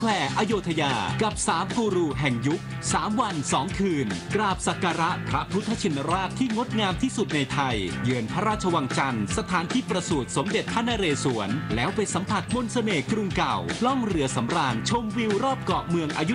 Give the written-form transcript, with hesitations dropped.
แพร่อโยธยากับ3กูรูแห่งยุค3วัน2คืนกราบสักการะพระพุทธชินราชที่งดงามที่สุดในไทยเยือนพระราชวังจันทร์สถานที่ประสูติสมเด็จพระนเรศวรแล้วไปสัมผัสมนต์เสน่ห์กรุงเก่าล่องเรือสำราญชมวิวรอบเกาะเมืองอยุ